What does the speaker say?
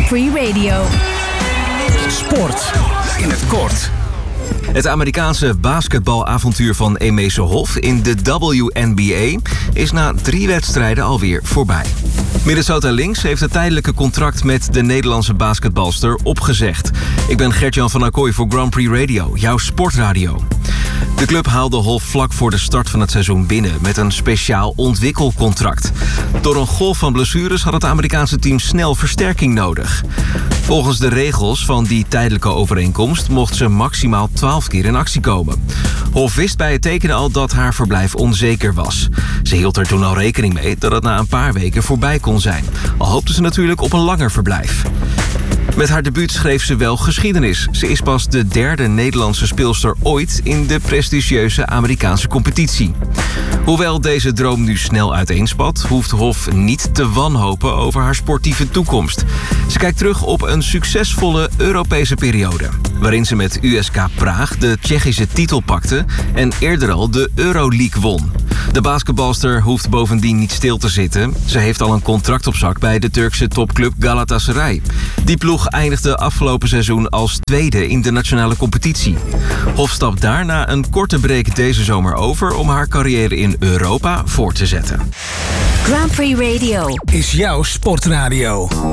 Prix Radio. Sport in het kort. Het Amerikaanse basketbalavontuur van Emese Hoff in de WNBA is na 3 wedstrijden alweer voorbij. Minnesota Lynx heeft het tijdelijke contract met de Nederlandse basketbalster opgezegd. Ik ben Gert-Jan van Acquoy voor Grand Prix Radio, jouw sportradio. De club haalde Hoff vlak voor de start van het seizoen binnen met een speciaal ontwikkelcontract. Door een golf van blessures had het Amerikaanse team snel versterking nodig. Volgens de regels van die tijdelijke overeenkomst mocht ze maximaal 12 keer in actie komen. Hoff wist bij het tekenen al dat haar verblijf onzeker was. Ze hield er toen al rekening mee dat het na een paar weken voorbij kon zijn. Al hoopte ze natuurlijk op een langer verblijf. Met haar debuut schreef ze wel geschiedenis. Ze is pas de 3e Nederlandse speelster ooit in de prestigieuze Amerikaanse competitie. Hoewel deze droom nu snel uiteenspat, hoeft Hoff niet te wanhopen over haar sportieve toekomst. Ze kijkt terug op een succesvolle Europese periode, waarin ze met USK Praag de Tsjechische titel pakte en eerder al de Euroleague won. De basketbalster hoeft bovendien niet stil te zitten. Ze heeft al een contract op zak bij de Turkse topclub Galatasaray. Die ploeg eindigde afgelopen seizoen als 2e in de nationale competitie. Hoff stapt daarna een korte break deze zomer over om haar carrière in Europa voor te zetten. Grand Prix Radio Is jouw sportradio.